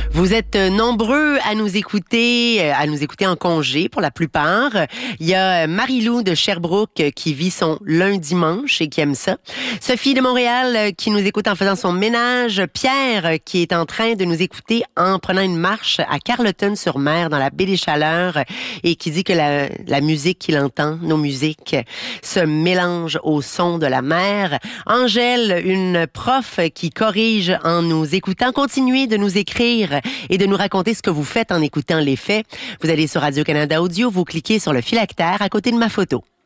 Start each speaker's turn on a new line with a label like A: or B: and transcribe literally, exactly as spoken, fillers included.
A: Vous êtes nombreux à nous écouter, à nous écouter en congé pour la plupart. Il y a Marie-Lou de Sherbrooke qui vit son lundi-dimanche et qui aime ça. Sophie de Montréal qui nous écoute en faisant son ménage. Pierre qui est en train de nous écouter en prenant une marche à Carleton-sur-Mer dans la baie des Chaleurs et qui dit que la, la musique qu'il entend, nos musiques, se mélange au son de la mer. Angèle, une prof qui corrige en nous écoutant. Continuez de nous écrire et de nous raconter ce que vous faites en écoutant les faits. Vous allez sur Radio-Canada Audio, vous cliquez sur le phylactère à côté de ma photo.